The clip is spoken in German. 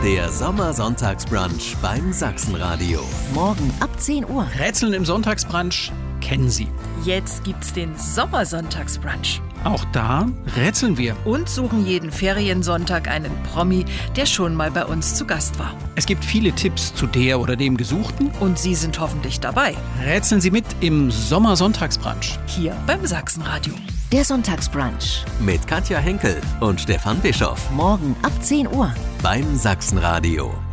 Der Sommersonntagsbrunch beim Sachsenradio. Morgen ab 10 Uhr. Rätseln im Sonntagsbrunch kennen Sie. Jetzt gibt's den Sommersonntagsbrunch. Auch da rätseln wir. Und suchen jeden Feriensonntag einen Promi, der schon mal bei uns zu Gast war. Es gibt viele Tipps zu der oder dem Gesuchten. Und Sie sind hoffentlich dabei. Rätseln Sie mit im Sommersonntagsbrunch. Hier beim Sachsenradio. Der Sonntagsbrunch. Mit Katja Henkel und Stefan Bischoff. Morgen ab 10 Uhr. Beim Sachsenradio.